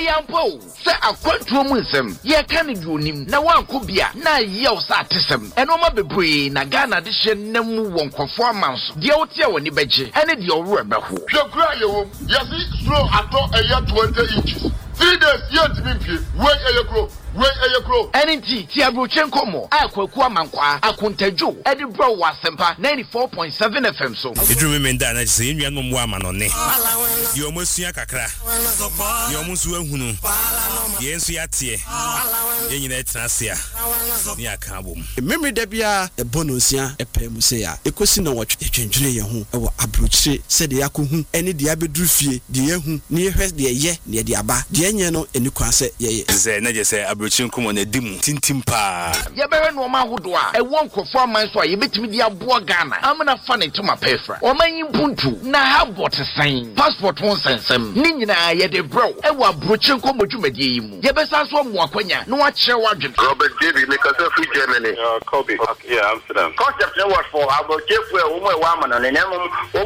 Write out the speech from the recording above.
Ayampo, say a quantum ye can you na one could be na yells at tism, and Oma Bebre, Nagana addition, Nemu won't conformance, the Otia when you beji, and it your rubber. Your cry, yes, slow at all a year 20 inches. 3 days yet to be wait a grow. Wait a grow. NNT, Tiabrochenko mo, Aqua Mankwa, Akuntejo, Edinburgh Wasempa, 94.7 FM so. It remain that I say you are no woman on it. You almost see a cacra. You almost will who. Yes, we are here. You need Tracia. Near Kabum. Memory debia a bonusia, a pemusea, a question of what a change who abruche said the Yaku, any diabedrufi, the Yahu, near her, the ye, near the Abba, the Yano, and you can say, yes, say, Come on a dim tintimpa. Yabere no ma hodoa e won kofo man so ye betimi dia boa Ghana amna fa ne to ma pefra o man yimpuntu na ha bot sign passport won sensem ni nyina ye de bro e wa brochen ko modwumadie yi mu ye besa so mo akwanya no a kire wadwen Robert David make us free Germany. Kobe. Yeah, Amsterdam. Concept was for about Jeff where we were 1 man and